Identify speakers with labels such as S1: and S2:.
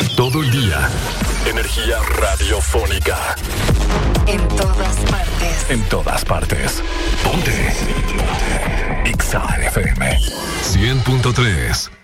S1: Todo el día. Energía radiofónica.
S2: En todas partes.
S1: En todas partes. Ponte. Exa FM 100.3.